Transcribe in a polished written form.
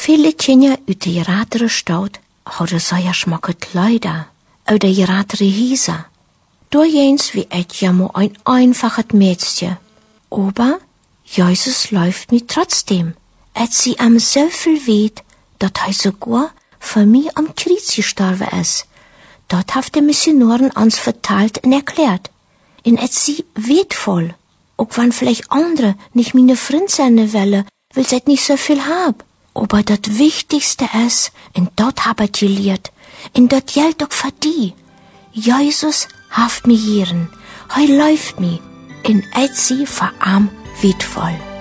Viele Kinder uit de ratere stad hadden zeer schmakke Kleider oder de ratere Häuser. Durchgehends wie jammer ein einfaches Mädchen. Aber Jesus läuft mir trotzdem. Sie am so viel weht, dat sogar für mich am Kreuz gestorben ist. Dort hat der Missionaren uns verteilt und erklärt. Und sie wertvoll. Auch wenn vielleicht andere nicht meine Freund sein wollen, weil sie nicht so viel haben. Aber das Wichtigste ist, und dort hab ich gelehrt, und das gilt auch für die. Jesus haft mir Herren, läuft mir, und sie für am wertvoll.